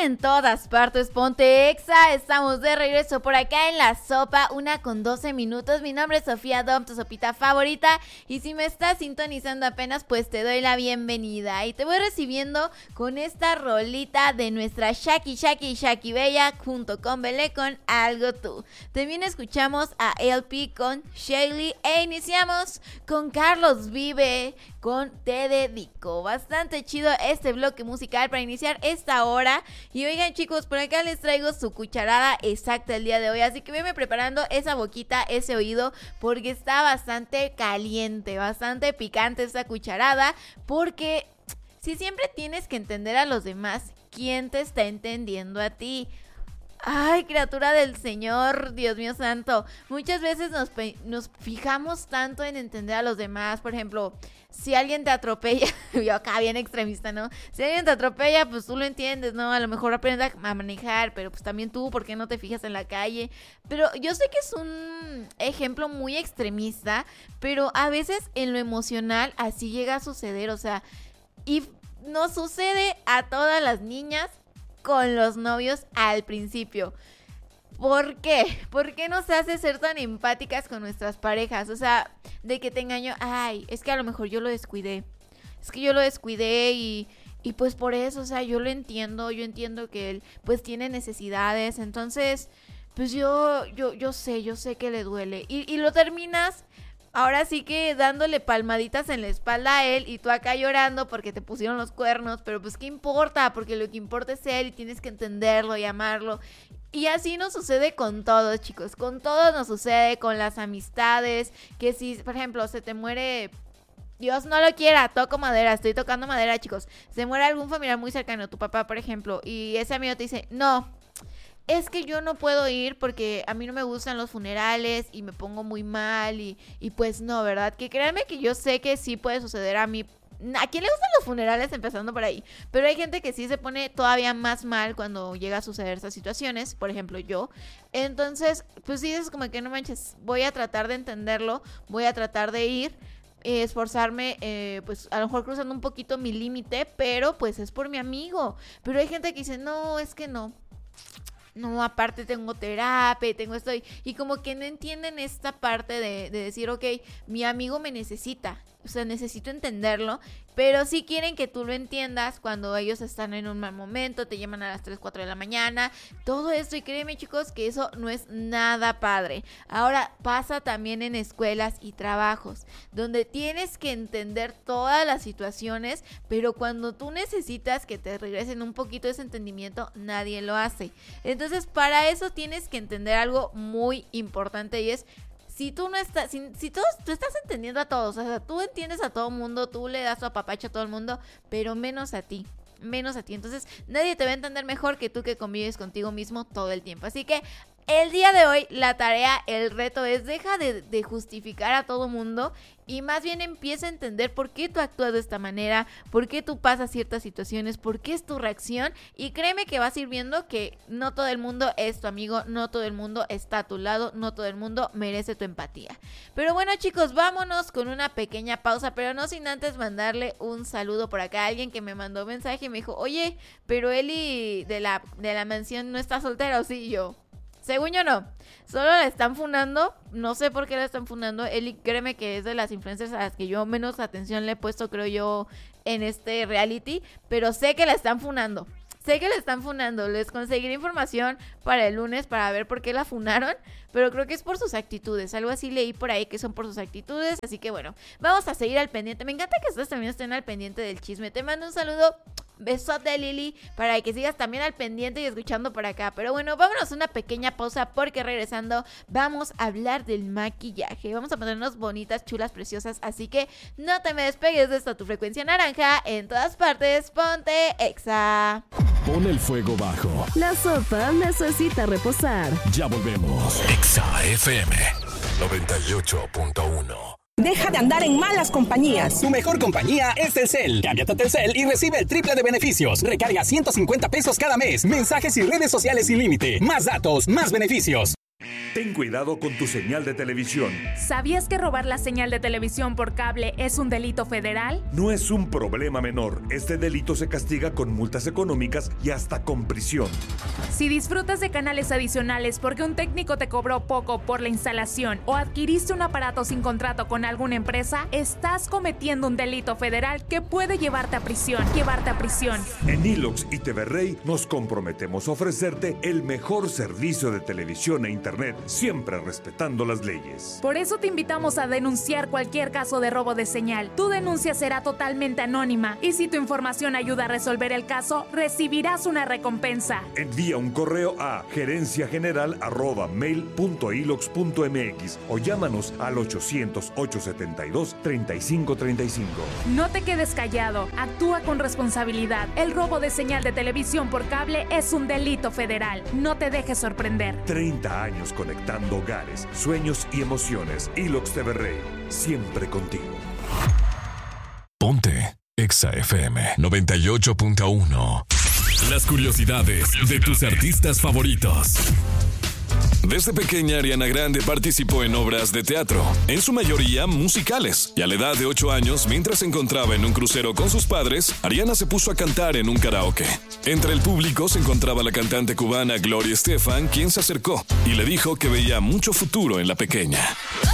en todas partes, ponte Exa. Estamos de regreso por acá en La Sopa, 1:12. Mi nombre es Sofía Dom, tu sopita favorita. Y si me estás sintonizando apenas, pues te doy la bienvenida. Y te voy recibiendo con esta rolita de nuestra Shaki Bella junto con Belé con Algo Tú. También escuchamos a LP con Shaylee e iniciamos con Carlos Vive con Te Dedico. Bastante chido este bloque musical para iniciar esta hora. Y oigan, chicos, por acá les traigo su cucharada exacta el día de hoy, así que venme preparando esa boquita, ese oído, porque está bastante caliente, bastante picante esta cucharada, porque si siempre tienes que entender a los demás, ¿quién te está entendiendo a ti? Ay, criatura del Señor, Dios mío santo. Muchas veces nos fijamos tanto en entender a los demás. Por ejemplo, si alguien te atropella, yo acá bien extremista, ¿no? Si alguien te atropella, pues tú lo entiendes, ¿no? A lo mejor aprende a manejar, pero pues también tú, ¿por qué no te fijas en la calle? Pero yo sé que es un ejemplo muy extremista, pero a veces en lo emocional así llega a suceder, o sea, y nos sucede a todas las niñas con los novios al principio. ¿Por qué? ¿Por qué nos hace ser tan empáticas con nuestras parejas? O sea, de que te engaño, ay, es que a lo mejor yo lo descuidé. Es que yo lo descuidé y pues por eso, o sea, yo entiendo que él pues tiene necesidades, entonces, pues yo sé que le duele. Y lo terminas ahora sí que dándole palmaditas en la espalda a él y tú acá llorando porque te pusieron los cuernos, pero pues ¿qué importa? Porque lo que importa es él y tienes que entenderlo y amarlo. Y así nos sucede con todos, chicos, con todos nos sucede, con las amistades, que si, por ejemplo, se te muere, Dios no lo quiera, toco madera, estoy tocando madera, chicos, se muere algún familiar muy cercano, tu papá, por ejemplo, y ese amigo te dice, no, es que yo no puedo ir porque a mí no me gustan los funerales y me pongo muy mal y pues no, ¿verdad? Que créanme que yo sé que sí puede suceder a mí. ¿A quién le gustan los funerales? Empezando por ahí. Pero hay gente que sí se pone todavía más mal cuando llega a suceder esas situaciones. Por ejemplo, yo. Entonces, pues sí, es como que no manches, voy a tratar de entenderlo, voy a tratar de ir, esforzarme, pues a lo mejor cruzando un poquito mi límite, pero pues es por mi amigo. Pero hay gente que dice, no, es que no, aparte tengo terapia, tengo esto, y como que no entienden esta parte de decir, ok, mi amigo me necesita, o sea, necesito entenderlo, pero sí quieren que tú lo entiendas cuando ellos están en un mal momento, te llaman a las 3, 4 de la mañana, todo esto, y créeme, chicos, que eso no es nada padre. Ahora, pasa también en escuelas y trabajos, donde tienes que entender todas las situaciones, pero cuando tú necesitas que te regresen un poquito ese entendimiento, nadie lo hace. Entonces, para eso tienes que entender algo muy importante, y es, si tú no estás, si tú estás entendiendo a todos, o sea, tú entiendes a todo mundo, tú le das tu apapacho a todo el mundo, pero menos a ti. Entonces, nadie te va a entender mejor que tú, que convives contigo mismo todo el tiempo. Así que el día de hoy, la tarea, el reto es, deja de justificar a todo mundo y más bien empieza a entender por qué tú actúas de esta manera, por qué tú pasas ciertas situaciones, por qué es tu reacción, y créeme que vas a ir viendo que no todo el mundo es tu amigo, no todo el mundo está a tu lado, no todo el mundo merece tu empatía. Pero bueno, chicos, vámonos con una pequeña pausa, pero no sin antes mandarle un saludo por acá a alguien que me mandó mensaje y me dijo, oye, pero Eli de la mansión no está soltera, ¿o sí? Y yo, según yo no, solo la están funando, no sé por qué la están funando. Eli, créeme que es de las influencers a las que yo menos atención le he puesto, creo yo, en este reality, pero sé que la están funando. Les conseguiré información para el lunes para ver por qué la funaron, pero creo que es por sus actitudes, algo así leí por ahí que son por sus actitudes, así que bueno, vamos a seguir al pendiente. Me encanta que ustedes también estén al pendiente del chisme. Te mando un saludo, besote, Lili, para que sigas también al pendiente y escuchando por acá. Pero bueno, vámonos a una pequeña pausa porque regresando vamos a hablar del maquillaje. Vamos a ponernos bonitas, chulas, preciosas, así que no te me despegues de esta tu frecuencia naranja. En todas partes, ponte Exa. Pon el fuego bajo. La sopa necesita reposar. Ya volvemos. Exa FM 98.1. Deja de andar en malas compañías. Tu mejor compañía es Telcel. Cámbiate a Telcel y recibe el triple de beneficios. Recarga 150 pesos cada mes. Mensajes y redes sociales sin límite. Más datos, más beneficios. Ten cuidado con tu señal de televisión. ¿Sabías que robar la señal de televisión por cable es un delito federal? No es un problema menor. Este delito se castiga con multas económicas y hasta con prisión. Si disfrutas de canales adicionales porque un técnico te cobró poco por la instalación o adquiriste un aparato sin contrato con alguna empresa, estás cometiendo un delito federal que puede llevarte a prisión. En Ilox y TV Rey nos comprometemos a ofrecerte el mejor servicio de televisión e internet, siempre respetando las leyes. Por eso te invitamos a denunciar cualquier caso de robo de señal. Tu denuncia será totalmente anónima y si tu información ayuda a resolver el caso, recibirás una recompensa. Envía un correo a gerenciageneral@mail.ilox.mx o llámanos al 800-872-3535. No te quedes callado, actúa con responsabilidad. El robo de señal de televisión por cable es un delito federal. No te dejes sorprender. 30 años conectando hogares, sueños y emociones. Ilox TV Rey, siempre contigo. Ponte Exa FM 98.1. Las curiosidades de tus artistas favoritos. Desde pequeña, Ariana Grande participó en obras de teatro, en su mayoría musicales. Y a la edad de 8 años, mientras se encontraba en un crucero con sus padres, Ariana se puso a cantar en un karaoke. Entre el público se encontraba la cantante cubana Gloria Estefan, quien se acercó y le dijo que veía mucho futuro en la pequeña.